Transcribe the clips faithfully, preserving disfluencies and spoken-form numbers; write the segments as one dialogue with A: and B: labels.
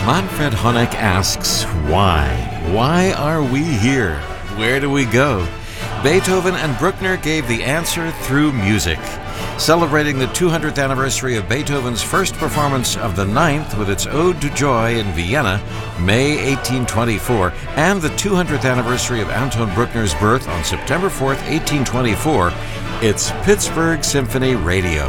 A: Manfred Honeck asks, why? Why are we here? Where do we go? Beethoven and Bruckner gave the answer through music. Celebrating the two hundredth anniversary of Beethoven's first performance of the Ninth with its Ode to Joy in Vienna, May eighteen twenty-four, and the two hundredth anniversary of Anton Bruckner's birth on September fourth, eighteen twenty-four, it's Pittsburgh Symphony Radio.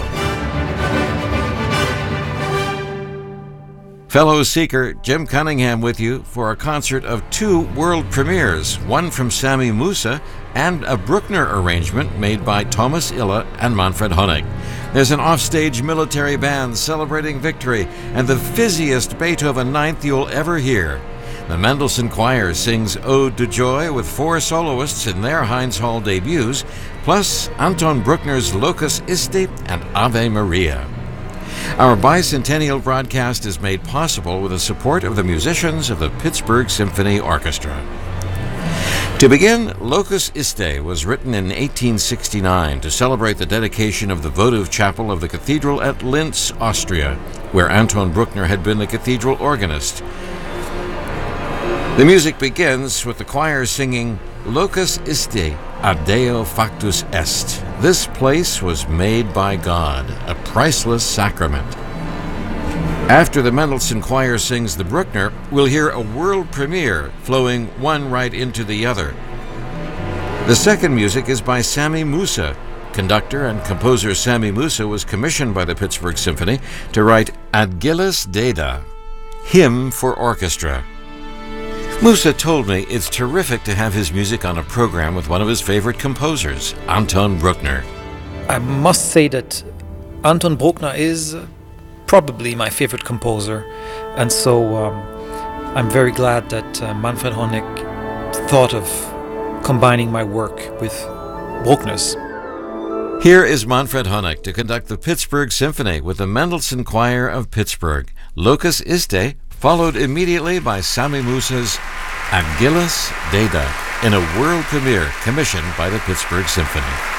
A: Fellow seeker Jim Cunningham with you for a concert of two world premieres, one from Sami Musa and a Bruckner arrangement made by Thomas Ille and Manfred Honeck. There's an offstage military band celebrating victory and the fizziest Beethoven Ninth you'll ever hear. The Mendelssohn Choir sings Ode to Joy with four soloists in their Heinz Hall debuts, plus Anton Bruckner's Locus Iste and Ave Maria. Our bicentennial broadcast is made possible with the support of the musicians of the Pittsburgh Symphony Orchestra. To begin, Locus Iste was written in eighteen sixty-nine to celebrate the dedication of the votive chapel of the cathedral at Linz, Austria, where Anton Bruckner had been the cathedral organist. The music begins with the choir singing Locus Iste ad Deo factus est. This place was made by God, a priceless sacrament. After the Mendelssohn Choir sings the Bruckner, we'll hear a world premiere flowing one right into the other. The second music is by Sami Musa. Conductor and composer Sami Musa was commissioned by the Pittsburgh Symphony to write Ad Gilles Deda, Hymn for Orchestra. Musa told me it's terrific to have his music on a program with one of his favorite composers, Anton Bruckner.
B: I must say that Anton Bruckner is probably my favorite composer, and so um, I'm very glad that uh, Manfred Honeck thought of combining my work with Bruckner's.
A: Here is Manfred Honeck to conduct the Pittsburgh Symphony with the Mendelssohn Choir of Pittsburgh. Locus Iste, followed immediately by Sami Musa's Ad Gilles Deda in a world premiere commissioned by the Pittsburgh Symphony.